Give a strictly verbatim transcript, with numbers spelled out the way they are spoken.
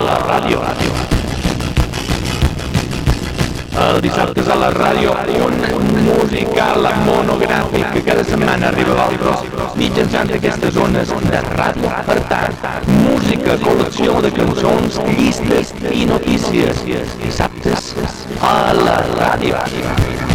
la ràdio. El dissabte a la ràdio, un musical monogràfic que cada setmana arriba a Valtros mitjançant aquestes zones de ràdio. Per tant, música, col·lecció de cançons, llistes i notícies. Dissabtes a la ràdio.